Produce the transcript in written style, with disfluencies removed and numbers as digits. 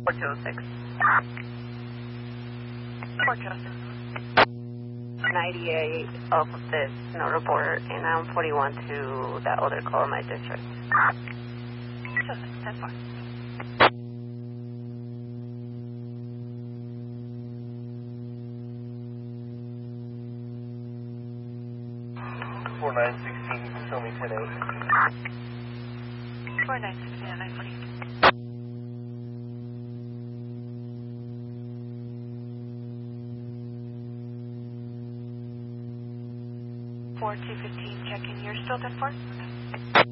4206. 4206. 98 off of this, no report, and I'm 41 to that other call in my district. 206, that's fine. Four 916, show me 10-8. 4916 and 940. 4215, checking. You're still 10-4?